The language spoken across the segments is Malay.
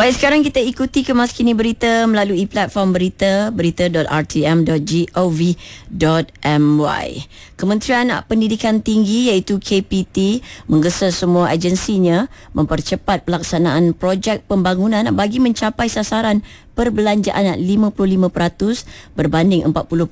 Baik, sekarang kita ikuti kemas kini berita melalui platform berita berita.rtm.gov.my. Kementerian Pendidikan Tinggi iaitu KPT menggesa semua agensinya mempercepat pelaksanaan projek pembangunan bagi mencapai sasaran perbelanjaan 55% berbanding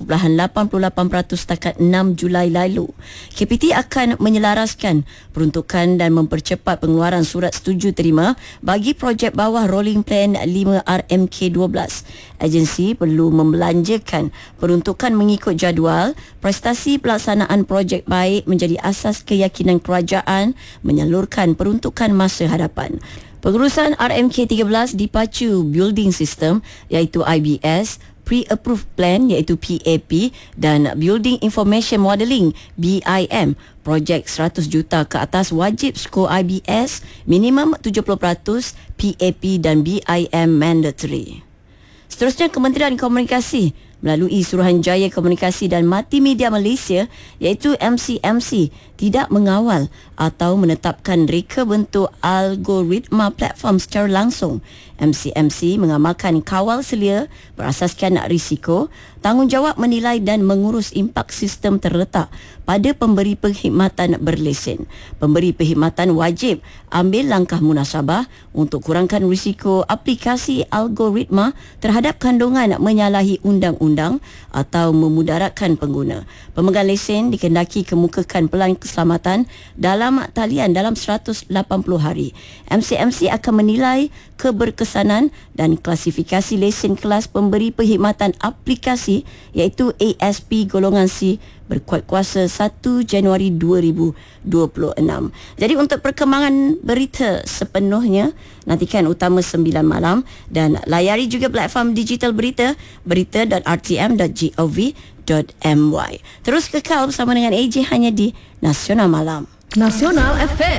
40.88% setakat 6 Julai lalu. KPT akan menyelaraskan peruntukan dan mempercepat pengeluaran surat setuju terima bagi projek bawah Rolling Plan 5 RMK12. Agensi perlu membelanjakan peruntukan mengikut jadual. Prestasi pelaksanaan projek baik menjadi asas keyakinan kerajaan menyalurkan peruntukan masa hadapan. Pengurusan RMK13 dipacu Building System iaitu IBS, Pre-Approved Plan iaitu PAP dan Building Information Modelling BIM. Projek 100 juta ke atas wajib skor IBS minimum 70%, PAP dan BIM mandatory. Seterusnya, Kementerian Komunikasi melalui Suruhanjaya Komunikasi dan Multimedia Malaysia iaitu MCMC tidak mengawal atau menetapkan reka bentuk algoritma platform secara langsung. MCMC mengamalkan kawal selia berasaskan risiko, tanggungjawab menilai dan mengurus impak sistem terletak pada pemberi perkhidmatan berlesen. Pemberi perkhidmatan wajib ambil langkah munasabah untuk kurangkan risiko aplikasi algoritma terhadap kandungan menyalahi undang-undang atau memudaratkan pengguna. Pemegang lesen dikendaki kemukakan pelan keselamatan dalam talian dalam 180 hari. MCMC akan menilai keberkesanan dan klasifikasi lesen kelas pemberi perkhidmatan aplikasi iaitu ASP golongan C berkuat kuasa 1 Januari 2026. Jadi untuk perkembangan berita sepenuhnya nantikan Utama 9 malam dan layari juga platform digital berita berita.rtm.gov.my. Terus kekal bersama dengan AJ hanya di Nasional Malam. Nasional FM.